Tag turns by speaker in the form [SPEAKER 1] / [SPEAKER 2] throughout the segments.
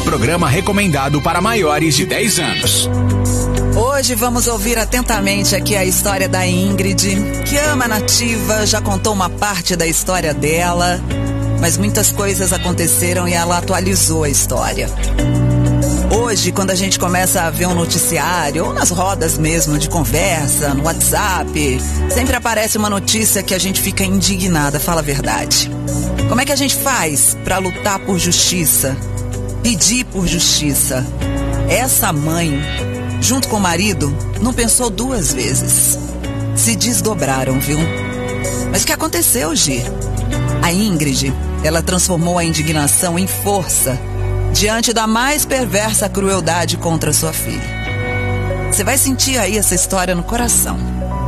[SPEAKER 1] Programa recomendado para maiores de 10 anos.
[SPEAKER 2] Hoje vamos ouvir atentamente aqui a história da Ingrid, que ama a Nativa, já contou uma parte da história dela, mas muitas coisas aconteceram e ela atualizou a história. Hoje, quando a gente começa a ver um noticiário, ou nas rodas mesmo de conversa, no WhatsApp, sempre aparece uma notícia que a gente fica indignada, fala a verdade. Como é que a gente faz para lutar por justiça? Pedir por justiça? Essa mãe, junto com o marido, não pensou duas vezes. Se desdobraram, viu? Mas o que aconteceu, Gi? A Ingrid, ela transformou a indignação em força diante da mais perversa crueldade contra sua filha. Você vai sentir aí essa história no coração.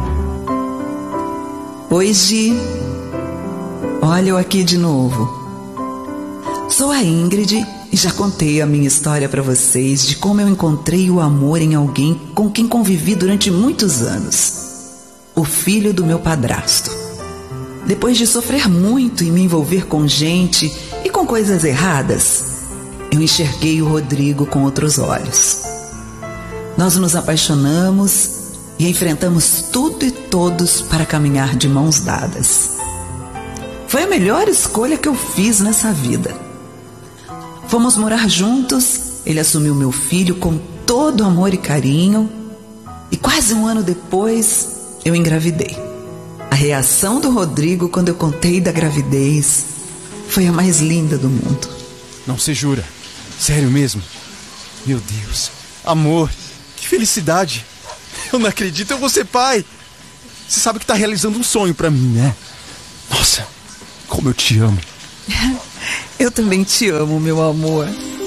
[SPEAKER 2] Oi, Gi. Olha eu aqui de novo. Sou a Ingrid e já contei a minha história para vocês de como eu encontrei o amor em alguém com quem convivi durante muitos anos. O filho do meu padrasto. Depois de sofrer muito e me envolver com gente e com coisas erradas, eu enxerguei o Rodrigo com outros olhos. Nós nos apaixonamos e enfrentamos tudo e todos para caminhar de mãos dadas. Foi a melhor escolha que eu fiz nessa vida. Fomos morar juntos, ele assumiu meu filho com todo amor e carinho, e quase um ano depois eu engravidei. A reação do Rodrigo quando eu contei da gravidez foi a mais linda do mundo.
[SPEAKER 3] Não se jura? Sério mesmo? Meu Deus, amor, que felicidade. Eu não acredito, eu vou ser pai. Você sabe que tá realizando um sonho pra mim, né? Nossa, como eu te amo.
[SPEAKER 2] Eu também te amo, meu amor.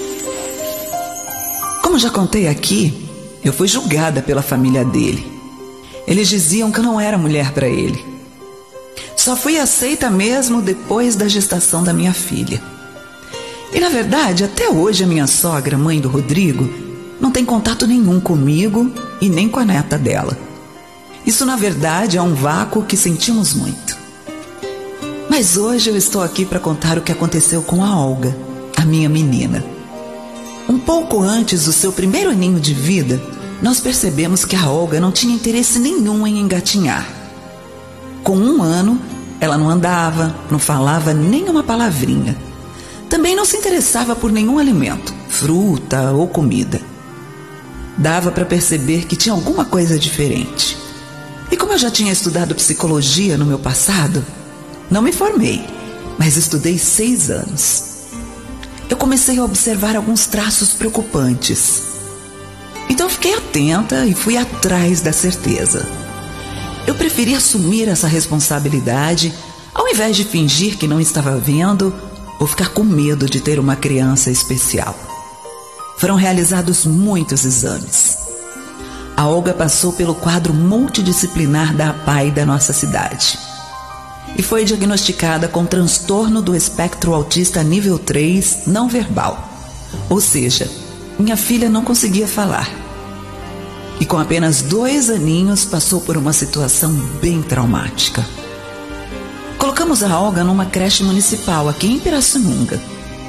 [SPEAKER 2] Como já contei aqui, eu fui julgada pela família dele. Eles diziam que eu não era mulher pra ele. Só fui aceita mesmo depois da gestação da minha filha. E na verdade, até hoje a minha sogra, mãe do Rodrigo, não tem contato nenhum comigo e nem com a neta dela. Isso na verdade é um vácuo que sentimos muito. Mas hoje eu estou aqui para contar o que aconteceu com a Olga, a minha menina. Um pouco antes do seu primeiro aninho de vida, nós percebemos que a Olga não tinha interesse nenhum em engatinhar. Com 1 ano, ela não andava, não falava nem uma palavrinha. Também não se interessava por nenhum alimento, fruta ou comida. Dava para perceber que tinha alguma coisa diferente. E como eu já tinha estudado psicologia no meu passado, não me formei, mas estudei 6 anos. Eu comecei a observar alguns traços preocupantes. Então fiquei atenta e fui atrás da certeza. Eu preferi assumir essa responsabilidade ao invés de fingir que não estava vendo ou ficar com medo de ter uma criança especial. Foram realizados muitos exames. A Olga passou pelo quadro multidisciplinar da APAE da nossa cidade e foi diagnosticada com transtorno do espectro autista nível 3 não verbal. Ou seja, minha filha não conseguia falar. E com apenas 2 aninhos passou por uma situação bem traumática. Colocamos a Olga numa creche municipal aqui em Pirassununga.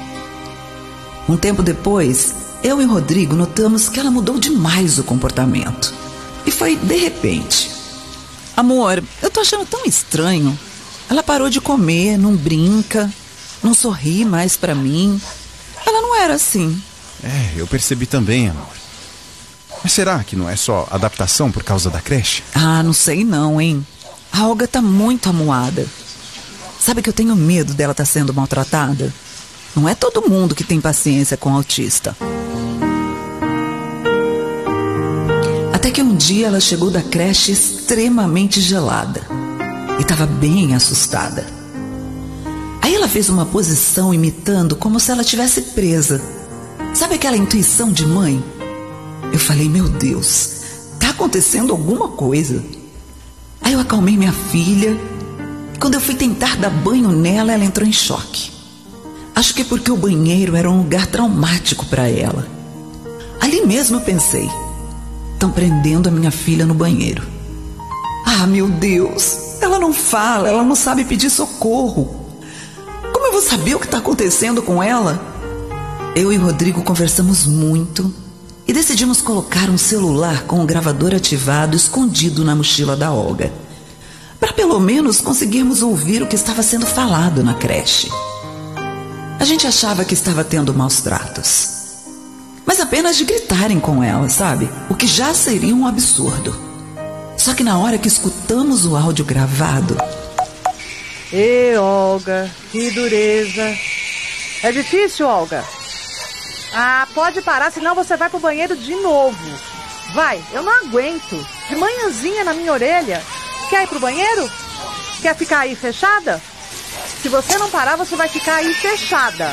[SPEAKER 2] Um tempo depois, eu e o Rodrigo notamos que ela mudou demais o comportamento. E foi de repente. Amor, eu tô achando tão estranho. Ela parou de comer, não brinca, não sorri mais pra mim. Ela não era assim.
[SPEAKER 3] Eu percebi também, amor. Mas será que não é só adaptação por causa da creche?
[SPEAKER 2] Ah, não sei não, hein? A Olga tá muito amuada. Sabe que eu tenho medo dela estar sendo maltratada? Não é todo mundo que tem paciência com autista. Até que um dia ela chegou da creche extremamente gelada e estava bem assustada. Aí ela fez uma posição imitando como se ela estivesse presa. Sabe aquela intuição de mãe? Eu falei, meu Deus, tá acontecendo alguma coisa. Aí eu acalmei minha filha. Quando eu fui tentar dar banho nela, ela entrou em choque. Acho que porque o banheiro era um lugar traumático para ela. Ali mesmo eu pensei, estão prendendo a minha filha no banheiro. Ah, meu Deus, ela não fala, ela não sabe pedir socorro. Como eu vou saber o que está acontecendo com ela? Eu e Rodrigo conversamos muito e decidimos colocar um celular com o gravador ativado escondido na mochila da Olga, para pelo menos conseguirmos ouvir o que estava sendo falado na creche. A gente achava que estava tendo maus tratos, mas apenas de gritarem com ela, sabe? O que já seria um absurdo. Só que na hora que escutamos o áudio gravado...
[SPEAKER 4] Ê, Olga, que dureza. É difícil, Olga? Ah, pode parar, senão você vai pro banheiro de novo. Vai, eu não aguento. De manhãzinha na minha orelha. Quer ir pro banheiro? Quer ficar aí fechada? Se você não parar, você vai ficar aí fechada.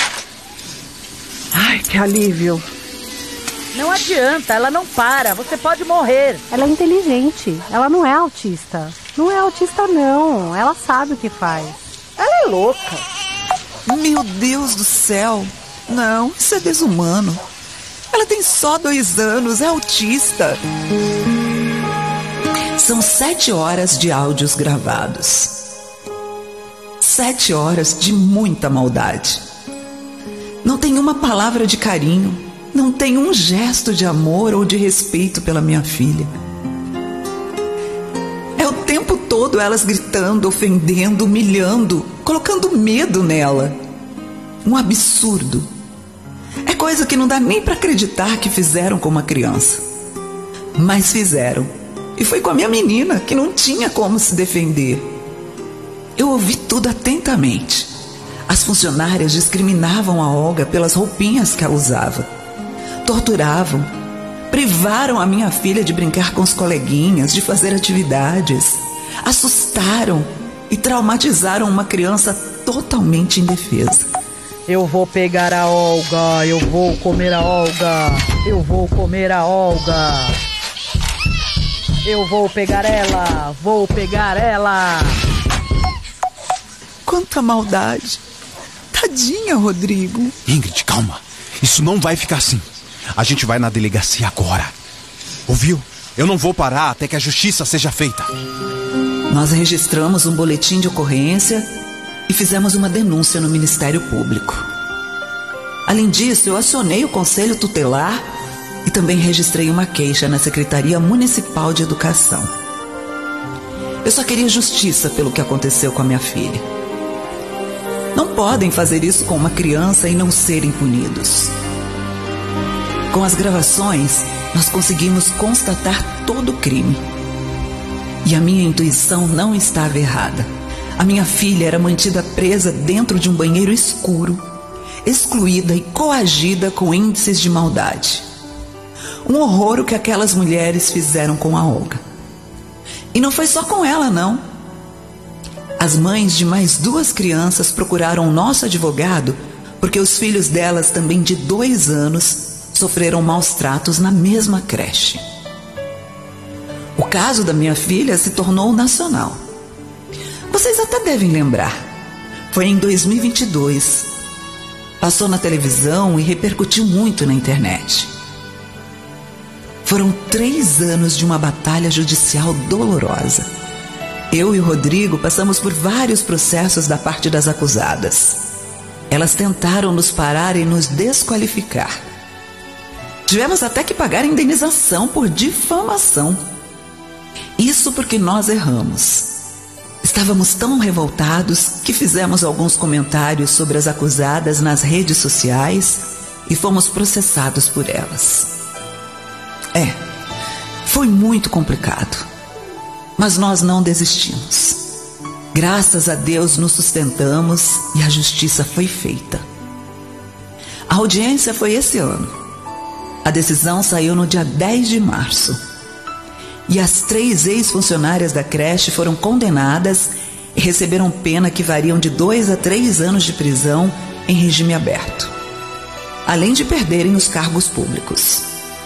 [SPEAKER 4] Ai, que alívio. Não adianta, ela não para, você pode morrer.
[SPEAKER 5] Ela é inteligente, ela não é autista. Não é autista não, ela sabe o que faz.
[SPEAKER 4] Ela é louca.
[SPEAKER 2] Meu Deus do céu! Não, isso é desumano. Ela tem só 2 anos, é autista. São 7 horas de áudios gravados. 7 horas de muita maldade. Não tem uma palavra de carinho, não tem um gesto de amor ou de respeito pela minha filha. É o tempo todo elas gritando, ofendendo, humilhando, colocando medo nela. Um absurdo. É coisa que não dá nem para acreditar que fizeram com uma criança. Mas fizeram. E foi com a minha menina, que não tinha como se defender. Eu ouvi tudo atentamente. As funcionárias discriminavam a Olga pelas roupinhas que ela usava. Torturavam. Privaram a minha filha de brincar com os coleguinhas, de fazer atividades. Assustaram e traumatizaram uma criança totalmente indefesa.
[SPEAKER 4] Eu vou pegar a Olga, eu vou comer a Olga, eu vou comer a Olga. Eu vou pegar ela, vou pegar ela.
[SPEAKER 2] Quanta maldade. Tadinha, Rodrigo.
[SPEAKER 3] Ingrid, calma. Isso não vai ficar assim. A gente vai na delegacia agora. Ouviu? Eu não vou parar até que a justiça seja feita.
[SPEAKER 2] Nós registramos um boletim de ocorrência e fizemos uma denúncia no Ministério Público. Além disso, eu acionei o Conselho Tutelar e também registrei uma queixa na Secretaria Municipal de Educação. Eu só queria justiça pelo que aconteceu com a minha filha. Não podem fazer isso com uma criança e não serem punidos. Com as gravações, nós conseguimos constatar todo o crime. E a minha intuição não estava errada. A minha filha era mantida presa dentro de um banheiro escuro, excluída e coagida com índices de maldade. Um horror o que aquelas mulheres fizeram com a Olga. E não foi só com ela, não. As mães de mais 2 crianças procuraram o nosso advogado porque os filhos delas, também de 2 anos, sofreram maus tratos na mesma creche. O caso da minha filha se tornou nacional. Vocês até devem lembrar. Foi em 2022. Passou na televisão e repercutiu muito na internet. Foram 3 anos de uma batalha judicial dolorosa. Eu e o Rodrigo passamos por vários processos da parte das acusadas. Elas tentaram nos parar e nos desqualificar. Tivemos até que pagar indenização por difamação. Isso porque nós erramos. Estávamos tão revoltados que fizemos alguns comentários sobre as acusadas nas redes sociais e fomos processados por elas. Foi muito complicado, mas nós não desistimos. Graças a Deus nos sustentamos e a justiça foi feita. A audiência foi esse ano. A decisão saiu no dia 10 de março. E as 3 ex-funcionárias da creche foram condenadas e receberam pena que variam de 2 a 3 anos de prisão em regime aberto, além de perderem os cargos públicos.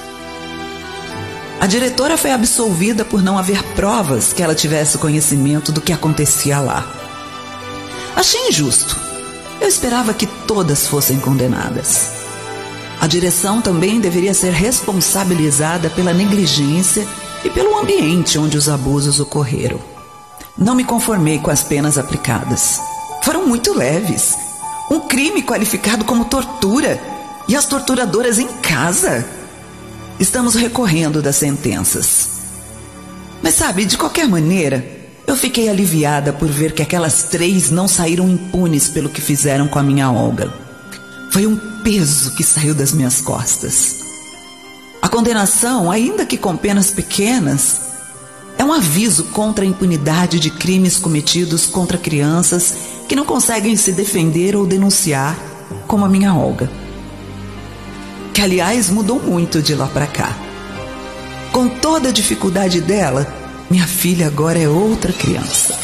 [SPEAKER 2] A diretora foi absolvida por não haver provas que ela tivesse conhecimento do que acontecia lá. Achei injusto. Eu esperava que todas fossem condenadas. A direção também deveria ser responsabilizada pela negligência e pelo ambiente onde os abusos ocorreram. Não me conformei com as penas aplicadas. Foram muito leves. Um crime qualificado como tortura E as torturadoras em casa? Estamos recorrendo das sentenças. Mas sabe, de qualquer maneira, eu fiquei aliviada por ver que aquelas 3 não saíram impunes pelo que fizeram com a minha Olga. Foi um peso que saiu das minhas costas. A condenação, ainda que com penas pequenas, é um aviso contra a impunidade de crimes cometidos contra crianças que não conseguem se defender ou denunciar, como a minha Olga. Que, aliás, mudou muito de lá pra cá. Com toda a dificuldade dela, minha filha agora é outra criança.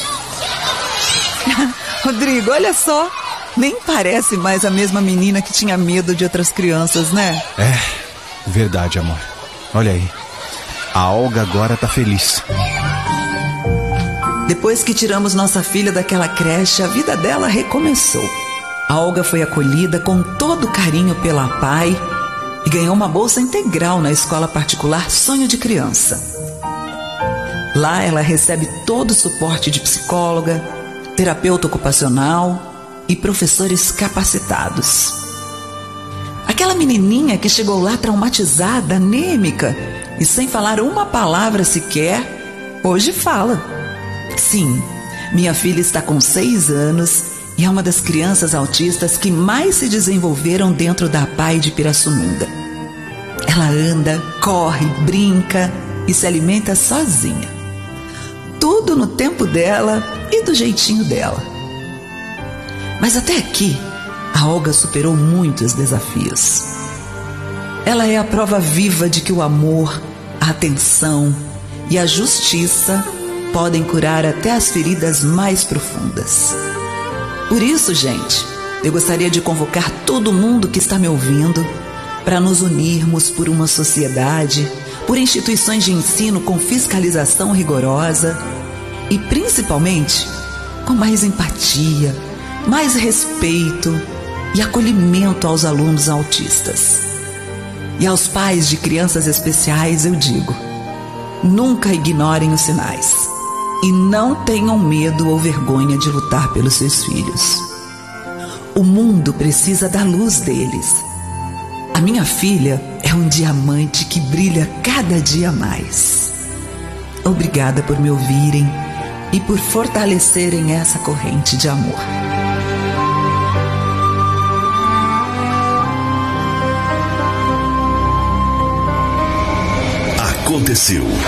[SPEAKER 2] Rodrigo, olha só. Nem parece mais a mesma menina que tinha medo de outras crianças, né?
[SPEAKER 3] É, verdade, amor. Olha aí. A Olga agora tá feliz.
[SPEAKER 2] Depois que tiramos nossa filha daquela creche, a vida dela recomeçou. A Olga foi acolhida com todo carinho pela pai e ganhou uma bolsa integral na escola particular Sonho de Criança. Lá ela recebe todo o suporte de psicóloga, terapeuta ocupacional e professores capacitados. Aquela menininha que chegou lá traumatizada, anêmica e sem falar uma palavra sequer, hoje fala. Sim, minha filha está com 6 anos e é uma das crianças autistas que mais se desenvolveram dentro da PAI de Pirassununga. Ela anda, corre, brinca e se alimenta sozinha. Tudo no tempo dela e do jeitinho dela. Mas até aqui, a Olga superou muitos desafios. Ela é a prova viva de que o amor, a atenção e a justiça podem curar até as feridas mais profundas. Por isso, gente, eu gostaria de convocar todo mundo que está me ouvindo para nos unirmos por uma sociedade, por instituições de ensino com fiscalização rigorosa e, principalmente, com mais empatia, mais respeito e acolhimento aos alunos autistas. E aos pais de crianças especiais eu digo: nunca ignorem os sinais e não tenham medo ou vergonha de lutar pelos seus filhos. O mundo precisa da luz deles. A minha filha é um diamante que brilha cada dia mais. Obrigada por me ouvirem e por fortalecerem essa corrente de amor.
[SPEAKER 6] Aconteceu